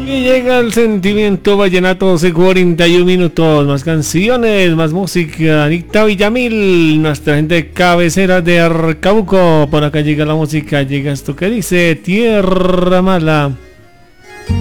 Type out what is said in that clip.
Y llega el sentimiento vallenato, 41 minutos, más canciones, más música. Anita Villamil, nuestra gente de cabecera de Arcabuco. Por acá llega la música, llega esto que dice Tierra Mala.